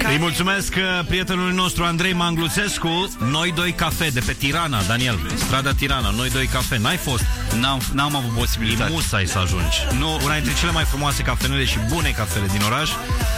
Îi mulțumesc prietenului nostru Andrei Mangluțescu. Noi doi cafe de pe Tirana, Daniel, strada Tirana, Noi doi cafe. N-ai fost? N-am avut posibilitate. E musai să ajungi. Nu. Una dintre cele mai frumoase cafenele și bune cafele din oraș.